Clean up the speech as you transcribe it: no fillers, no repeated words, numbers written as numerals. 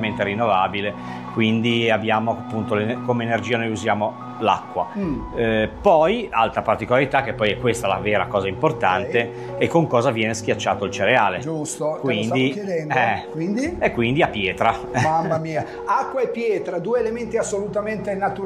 completamente rinnovabile, quindi abbiamo appunto come energia noi usiamo l'acqua. Poi, altra particolarità, che poi è questa la vera cosa importante, è con cosa viene schiacciato il cereale. Giusto, Quindi, te lo stavo chiedendo. quindi a pietra. Mamma mia, acqua e pietra, due elementi assolutamente naturali